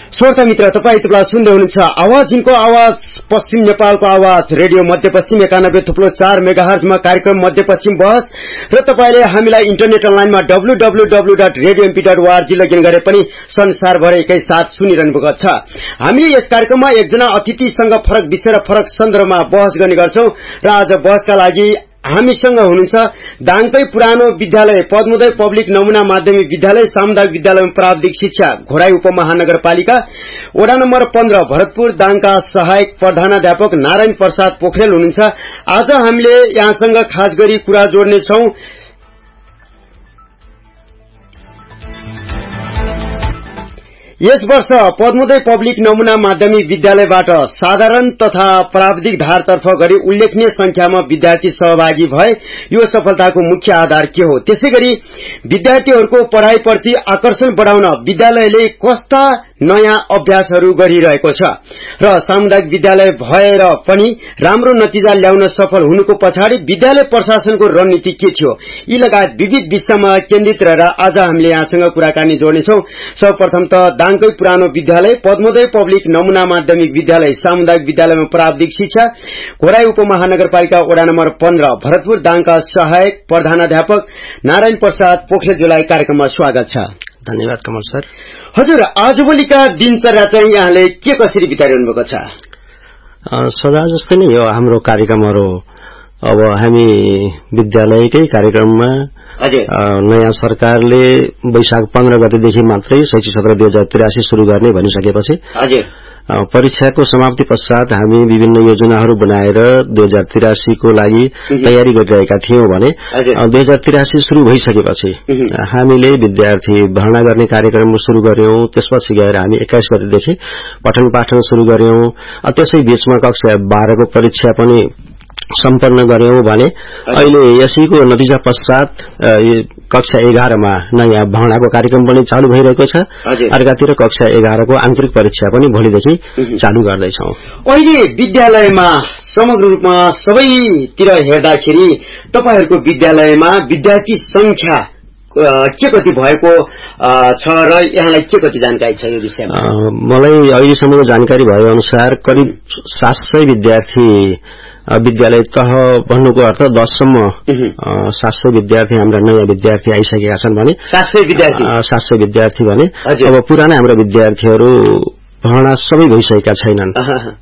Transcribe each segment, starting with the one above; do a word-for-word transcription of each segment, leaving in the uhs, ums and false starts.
श्रोता मित्र तपाई तपाईँ सुन्दै हुनुहुन्छ आवाज इनको आवाज पश्चिम नेपालको आवाज रेडियो मध्यपश्चिम एकानब्बे थुप्लो चार मेगाहर्जमा कार्यक्रम मध्यपश्चिम बहस र तपाईले हामीलाई इन्टरनेट अनलाइनमा W W W dot radio MP dot ORG login गरे पनि संसारभर एकै साथ सुनिरहनु भएको छ। हामीले यस कार्यक्रममा एकजना अतिथिसँग फरक विषय र फरक सन्दर्भमा बहस गर्ने गर्छौं र आज बहसका लागि हामीसँग हुनुहुन्छ दाङकै पुरानो विद्यालय पद्मोदय पब्लिक नमुना माध्यमिक विद्यालय सामुदायिक विद्यालयमा प्राविधिक शिक्षा घोराई उपमहानगरपालिका वडा नम्बर पन्ध्र भरतपुर दाङका सहायक प्रधानाध्यापक नारायण प्रसाद पोखरेल हुनुहुन्छ। आज हामीले यहाँसँग खास गरी कुरा जोड्ने छौं यस वर्ष पद्मोदय पब्लिक नमुना माध्यमिक विद्यालयबाट साधारण तथा प्राविधिक धारतर्फ गरी उल्लेखनीय संख्यामा विद्यार्थी सहभागी भए यो सफलताको मुख्य आधार के हो, त्यसैगरी विद्यार्थीहरूको पढ़ाइप्रति आकर्षण बढाउन विद्यालयले कस्ता नयाँ अभ्यासहरू गरिरहेको छ र सामुदायिक विद्यालय भएर पनि राम्रो नतिजा ल्याउन सफल हुनुको पछाडि विद्यालय प्रशासनको रणनीति के थियो, यी लगायत विविध विषयमा केन्द्रित रहेर आज हामीले यहाँसँग कुराकानी जोड्नेछौं। सर्वप्रथम त दाङकै पुरानो विद्यालय पद्मोदय पब्लिक नमुना माध्यमिक विद्यालय सामुदायिक विद्यालयमा प्राविधिक शिक्षा घोराई उपमहानगरपालिका वडा नम्बर पन्ध्र भरतपुर दाङका सहायक प्रधानाध्यापक नारायण प्रसाद पोखरेलज्यूलाई कार्यक्रममा स्वागत छ। धन्यवाद कमल सर। हजुर, आजभोलिका दिनचर्या चाहिँ यहाँले के कसरी बिताइरहनु भएको छ? सदा जस्तै नै हो हाम्रो कार्यक्रमहरू। अब हामी विद्यालयकै कार्यक्रममा नयाँ सरकारले वैशाख पन्ध्र गतेदेखि मात्रै शैक्षिक सत्र दुई हजार त्रियासी शुरू गर्ने भनिसकेपछि परीक्षाको समाप्ति पश्चात हामी विभिन्न योजनाहरू बनाएर दुई हजार त्रियासी को लागि तयारी गरिरहेका थियौं भने दुई हजार त्रियासी शुरू भइसकेपछि हामीले विद्यार्थी भर्ना गर्ने कार्यक्रम शुरू गर्यौं। त्यसपछि गएर हामी एक्काइस गतेदेखि पठन पाठन शुरू गर्यौं। त्यसै बीचमा कक्षा बाह्र को परीक्षा पनि सम्पन्न गर्यौं भने अहिले यसैको नतिजा पश्चात कक्षा एघार मा नयाँ भर्नाको कार्यक्रम पनि चालू भइरहेको छ। अर्कातिर कक्षा एघार को आन्तरिक परीक्षा पनि भोलिदेखि चालू गर्दैछौं। अहिले विद्यालयमा समग्र रूपमा सबैतिर हेर्दाखेरि तपाईहरुको विद्यालयमा विद्यार्थी संख्या के कति भएको छ र यहाँलाई के कति जानकारी छ यो विषयमा? मलाई अहिलेसम्मको जानकारी भए अनुसार करिब सात सय विद्यार्थी विद्यालय तह भन्नुको अर्थ दससम्म सात सय विद्यार्थी हाम्रा नयाँ विद्यार्थी आइसकेका छन् भने सात सय विद्यार्थी सात सय विद्यार्थी भने अब पुराना हाम्रा विद्यार्थीहरू भर्ना सबै भइसकेका छैनन्।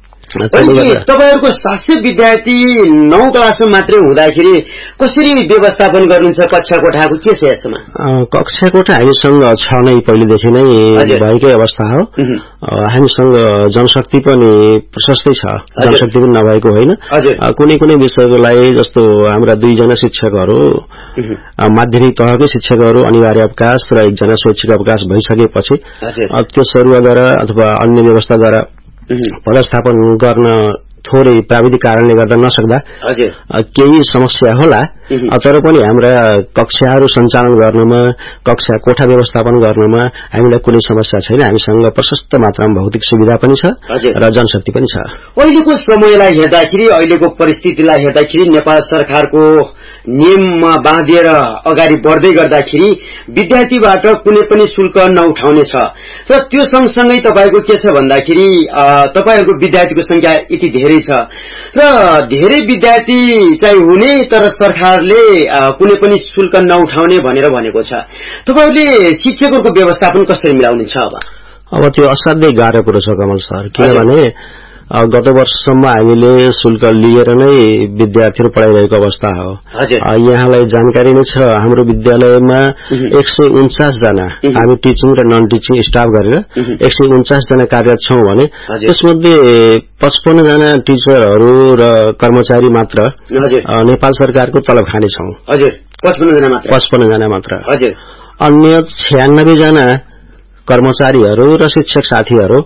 तपाईहरुको सात सय विद्यार्थी नौ क्लासमा मात्रै हुँदाखेरि कसरी व्यवस्थापन गर्नुहुन्छ कक्षा कोठाको? के छ यसमा? कक्षा कोठा हामीसँग छ नै पहिलेदेखि नै भएकै अवस्था हो। हामीसँग जनशक्ति पनि प्रशस्तै छ, जनशक्ति पनि नभएको होइन। कुनै कुनै विषयको लागि जस्तो हाम्रा दुईजना शिक्षकहरू माध्यमिक तहकै शिक्षकहरू अनिवार्य अवकाश र एकजना स्वैच्छिक अवकाश भइसकेपछि त्यो सरुवाद्वारा अथवा अन्य व्यवस्थाद्वारा पदस्थापन गर्न थोरै प्राविधिक कारणले गर्दा नसक्दा केही समस्या होला, तर पनि हाम्रा कक्षाहरू सञ्चालन गर्नमा कक्षा कोठा व्यवस्थापन गर्नमा हामीलाई कुनै समस्या छैन। हामीसँग प्रशस्त मात्रामा भौतिक सुविधा पनि छ र जनशक्ति पनि छ। अहिलेको समयलाई हेर्दाखेरि अहिलेको परिस्थितिलाई हेर्दाखेरि नेपाल सरकारको नियममा बाँधिएर अगाडि बढ्दै गर्दाखेरि विद्यार्थीबाट कुनै पनि शुल्क नउठाउने छ र त्यो सँगसँगै तपाईको के छ भन्दाखेरि तपाईहरुको विद्यार्थीको संख्या यति धेरै छ र धेरै विद्यार्थी चाहिँ हुने तर सरकारले कुनै पनि शुल्क नउठाउने भनेर भनेको छ। तपाईहरुले शिक्षकहरुको व्यवस्थापन कसरी मिलाउने छ? अब अब त्यो असाध्यै गाह्रो कुरो छ कमल सर, किनभने गत वर्षसम्म हामीले शुल्क लिएर नै विद्यार्थीहरू पढाइरहेको अवस्था हो। यहाँलाई जानकारी नै छ हाम्रो विद्यालयमा एक सय उन्चास जना हामी टिचिङ र नन टिचिङ स्टाफ गरेर एक सय उन्चास जना कार्यरत छौं भने त्यसमध्ये पचपन्न जना टिचरहरू र कर्मचारी मात्र नेपाल सरकारको तलब खाने छौं। पचपन्न जना मात्र पचपन्न जना मात्र अन्य छयानब्बे जना कर्मचारीहरू र शिक्षक साथीहरू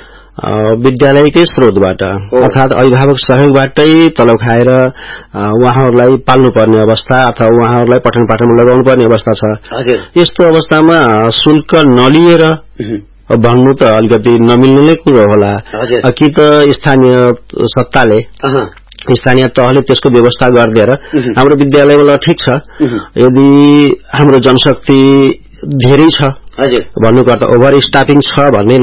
विद्यालयकै स्रोतबाट अर्थात अभिभावक सहयोगबाटै तलब खाएर उहाँहरूलाई पाल्नुपर्ने अवस्था अथवा उहाँहरूलाई पठन पाठनमा लगाउनु पर्ने अवस्था छ। यस्तो अवस्थामा शुल्क नलिएर भन्नु त अलिकति नमिल्ने नै कुरो होला कि त स्थानीय सत्ताले स्थानीय तहले त्यसको व्यवस्था गरिदिएर हाम्रो विद्यालयमा ठीक छ। यदि हाम्रो जनशक्ति धेरै छ भन्नुको अर्थ ओभर स्टाफिङ छ भन्ने